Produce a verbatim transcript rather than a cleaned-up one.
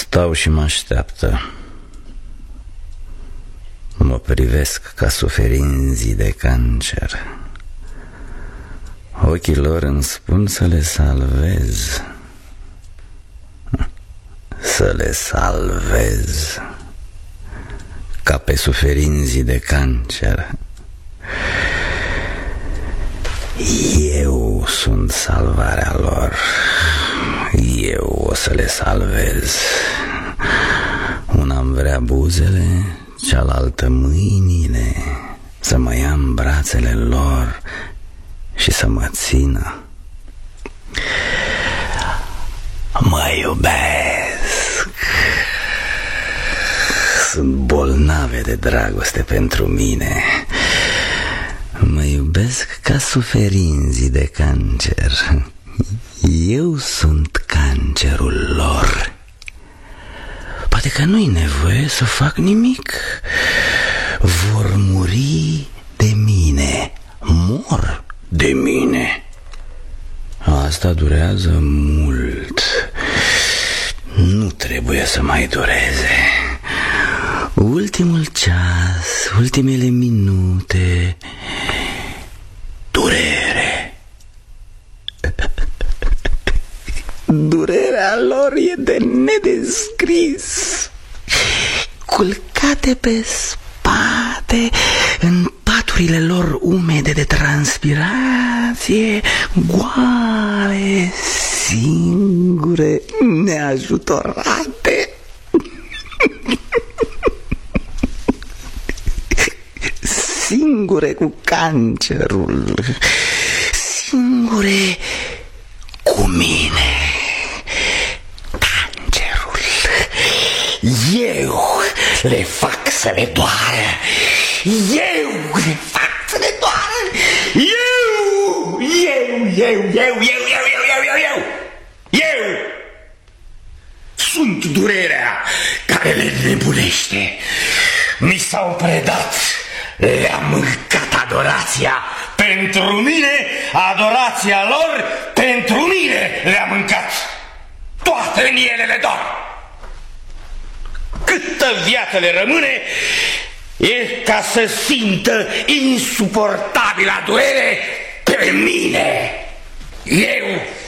Stau și mă așteaptă. Mă privesc ca suferinzii de cancer. Ochii lor îmi spun să le salvez. Să le salvez ca pe suferinzii de cancer. Eu sunt salvarea lor. Eu o să le salvez. Una-mi vrea buzele, cealaltă mâinile, să mă ia în brațele lor și să mă țină. Mă iubesc. Sunt bolnave de dragoste pentru mine. Mă iubesc ca suferinzii de cancer. Eu sunt cancerul lor. Poate că nu-i nevoie să fac nimic. Vor muri de mine. Mor de mine. Asta durează mult. Nu trebuie să mai dureze. Ultimul ceas, ultimele minute. Durere. Durerea lor e de nedescris. Culcate pe spate, în paturile lor umede de transpirație, goale, singure, neajutorate. Singure cu cancerul, singure cu mine. Cancerul. Eu le fac să le doară. Eu le fac să le doară. Eu, eu, eu, eu, eu, eu, eu, eu, eu, eu. Eu sunt durerea care le nebunește. Mi s-au predat. Le-am mâncat adorația. Pentru mine, adorația lor, pentru mine le-a mâncat. Toate în ele le dor. Câtă viață le rămâne e ca să simtă insuportabila durere pe mine. Eu